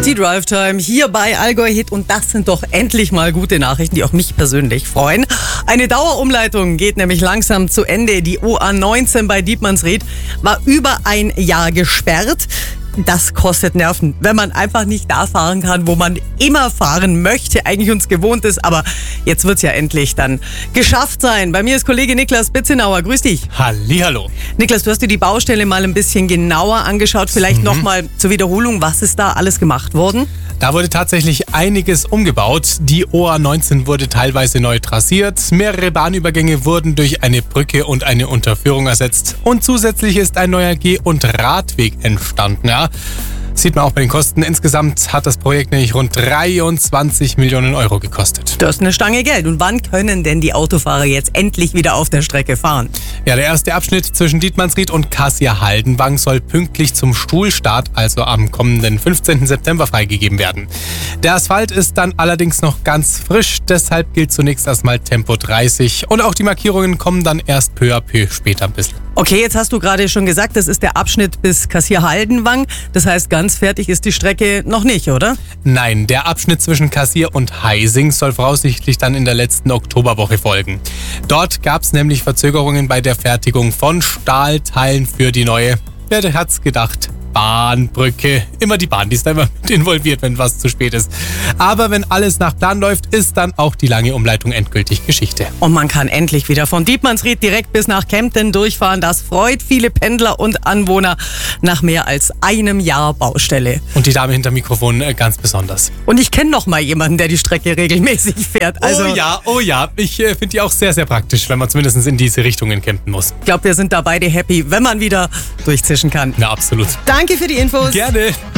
Die Drive Time hier bei Allgäu Hit und das sind doch endlich mal gute Nachrichten, die auch mich persönlich freuen. Eine Dauerumleitung geht nämlich langsam zu Ende. Die OA19 bei Dietmannsried war über ein Jahr gesperrt. Das kostet Nerven, wenn man einfach nicht da fahren kann, wo man immer fahren möchte, eigentlich uns gewohnt ist. Aber jetzt wird's ja endlich dann geschafft sein. Bei mir ist Kollege Niklas Bitzenauer. Grüß dich. Hallihallo. Niklas, du hast dir die Baustelle mal ein bisschen genauer angeschaut. Vielleicht nochmal zur Wiederholung, was ist da alles gemacht worden? Da wurde tatsächlich einiges umgebaut. Die OA19 wurde teilweise neu trassiert. Mehrere Bahnübergänge wurden durch eine Brücke und eine Unterführung ersetzt. Und zusätzlich ist ein neuer Geh- und Radweg entstanden. Ja, sieht man auch bei den Kosten. Insgesamt hat das Projekt nämlich rund 23 Millionen Euro gekostet. Das ist eine Stange Geld. Und wann können denn die Autofahrer jetzt endlich wieder auf der Strecke fahren? Ja, der erste Abschnitt zwischen Dietmannsried und Kassel-Haldenwang soll pünktlich zum Stuhlstart, also am kommenden 15. September, freigegeben werden. Der Asphalt ist dann allerdings noch ganz frisch, deshalb gilt zunächst erstmal Tempo 30 und auch die Markierungen kommen dann erst peu à peu später ein bisschen. Okay, jetzt hast du gerade schon gesagt, das ist der Abschnitt bis Kassel-Haldenwang. Das heißt, ganz fertig ist die Strecke noch nicht, oder? Nein, der Abschnitt zwischen Kassier und Heising soll voraussichtlich dann in der letzten Oktoberwoche folgen. Dort gab es nämlich Verzögerungen bei der Fertigung von Stahlteilen für die neue, wer hat's gedacht, Bahnbrücke. Immer die Bahn, die ist da immer mit involviert, wenn was zu spät ist. Aber wenn alles nach Plan läuft, ist dann auch die lange Umleitung endgültig Geschichte. Und man kann endlich wieder von Dietmannsried direkt bis nach Kempten durchfahren. Das freut viele Pendler und Anwohner nach mehr als einem Jahr Baustelle. Und die Dame hinter Mikrofon ganz besonders. Und ich kenne noch mal jemanden, der die Strecke regelmäßig fährt. Also, oh ja. Ich finde die auch sehr, sehr praktisch, wenn man zumindest in diese Richtung in Kempten muss. Ich glaube, wir sind da beide happy, wenn man wieder durchzischen kann. Ja, absolut. Danke für die Infos. Gerne.